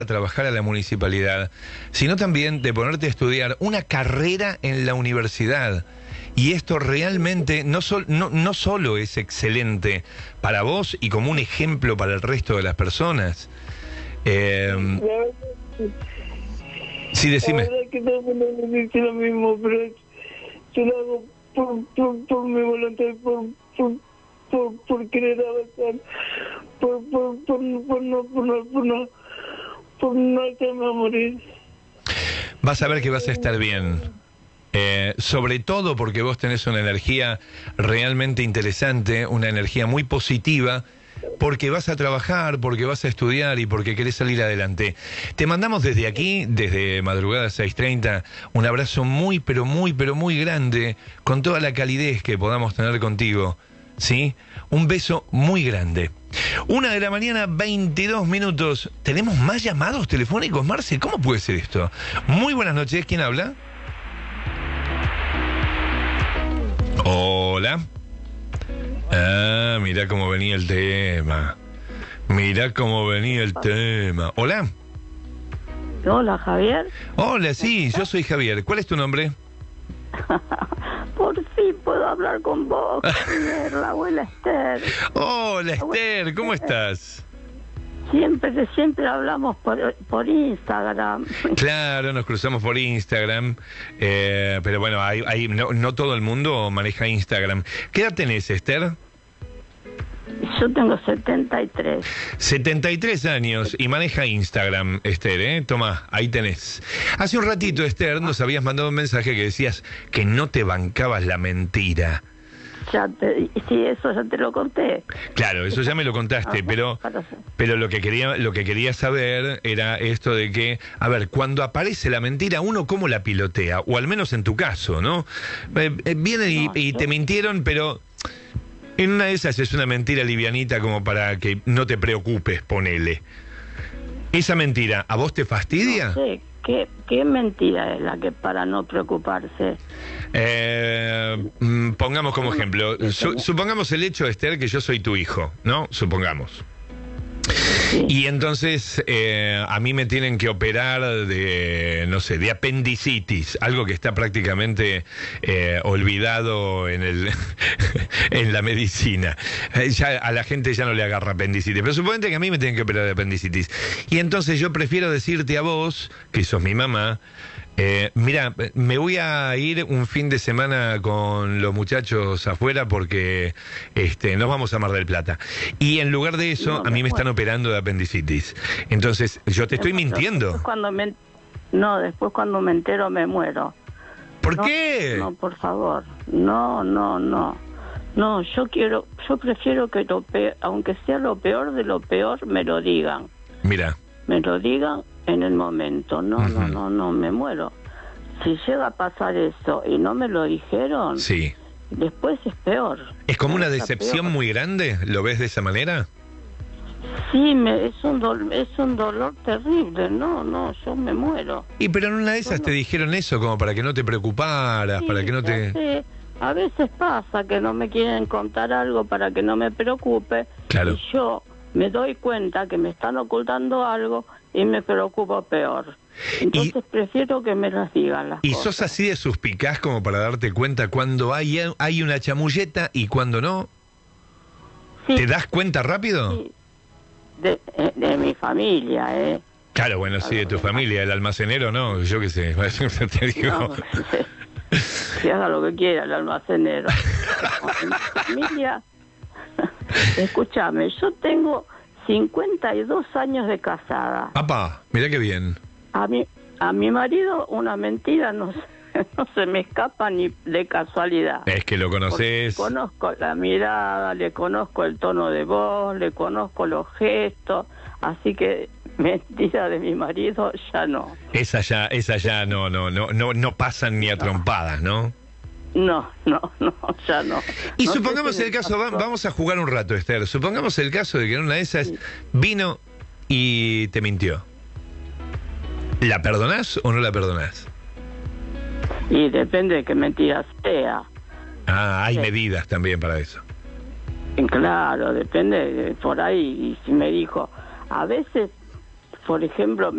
a trabajar a la municipalidad, sino también de ponerte a estudiar una carrera en la universidad. Y esto realmente no solo es excelente para vos y como un ejemplo para el resto de las personas. Sí, decime. La verdad que todo el mundo me dice lo mismo, pero yo lo hago por mi voluntad, por querer avanzar, por no hacerme a morir. Vas a ver que vas a estar bien. Sobre todo porque vos tenés una energía realmente interesante, una energía muy positiva, porque vas a trabajar, porque vas a estudiar y porque querés salir adelante. Te mandamos desde aquí, desde Madrugada 6:30, un abrazo muy, pero muy, pero muy grande, con toda la calidez que podamos tener contigo, ¿sí? Un beso muy grande. 1:00 a.m, 22 minutos. ¿Tenemos más llamados telefónicos, Marce? ¿Cómo puede ser esto? Muy buenas noches, ¿quién habla? Hola. Ah, mirá cómo venía el tema. Mirá cómo venía el tema. Hola. Hola, Javier. Hola, sí, yo soy Javier. ¿Cuál es tu nombre? Por fin puedo hablar con vos, Javier, la abuela Esther. Hola, Esther, ¿cómo estás? Siempre hablamos por Instagram. Claro, nos cruzamos por Instagram, pero bueno, no todo el mundo maneja Instagram. ¿Qué edad tenés, Esther? Yo tengo 73. 73 años y maneja Instagram, Esther, ¿eh? Tomá, ahí tenés. Hace un ratito, Esther, nos habías mandado un mensaje que decías que no te bancabas la mentira. Sí, eso ya te lo conté. Claro, eso ya me lo contaste, pero lo que quería saber era esto de que, a ver, cuando aparece la mentira, uno cómo la pilotea, o al menos en tu caso, ¿no? Vienen y te mintieron, pero en una de esas es una mentira livianita como para que no te preocupes, ponele. ¿Esa mentira a vos te fastidia? No sé, ¿qué mentira es la que para no preocuparse? Pongamos como ejemplo, supongamos el hecho, Esther, que yo soy tu hijo, ¿no? Supongamos. Sí. Y entonces a mí me tienen que operar de, no sé, de apendicitis, algo que está prácticamente olvidado en la medicina. Ya a la gente ya no le agarra apendicitis, pero suponete que a mí me tienen que operar de apendicitis. Y entonces yo prefiero decirte a vos, que sos mi mamá, mira, me voy a ir un fin de semana con los muchachos afuera porque nos vamos a Mar del Plata. Y en lugar de eso, a mí me están operando de apendicitis. Entonces, yo te estoy mintiendo. Después cuando me entero me muero. ¿Por qué? No, por favor. No, yo prefiero que aunque sea lo peor de lo peor, me lo digan. Mira. Me lo digan en el momento. No, me muero. Si llega a pasar eso y no me lo dijeron, sí, después es peor. ¿Es como una decepción muy grande? ¿Lo ves de esa manera? Sí, es un dolor terrible. No, yo me muero. Y pero en una de esas te dijeron eso como para que no te preocuparas, sí, para que no te... Sí. A veces pasa que no me quieren contar algo para que no me preocupe. Claro. Y yo me doy cuenta que me están ocultando algo y me preocupo peor. Entonces prefiero que me las digan las cosas. ¿Y sos así de suspicaz como para darte cuenta cuando hay una chamulleta y cuando no? Sí. ¿Te das cuenta rápido? Sí. De mi familia, Claro, bueno, sí, de tu familia. El almacenero, no, yo qué sé. Te digo. No, que haga lo que quiera el almacenero. En mi familia... Escúchame, yo tengo 52 años de casada. ¡Papá! Mirá qué bien. A mi marido una mentira no se me escapa ni de casualidad. Es que lo conoces. Conozco la mirada, le conozco el tono de voz, le conozco los gestos, así que mentira de mi marido ya no. Esa ya no pasan ni a trompadas, ¿no? No, ya no. Y no supongamos el caso, vamos a jugar un rato, Esther. Supongamos el caso de que en una de esas vino y te mintió. ¿La perdonás o no la perdonás? Y depende de qué mentira sea. Ah, hay medidas también para eso. Claro, depende por ahí. Y si me dijo, a veces por ejemplo,